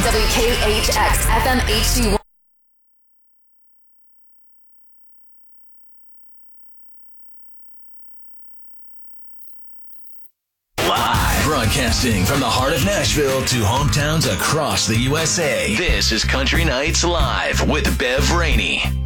WKHX FM HD1. Broadcasting from the heart of Nashville to hometowns across the USA. This is Country Nights Live with Bev Rainey.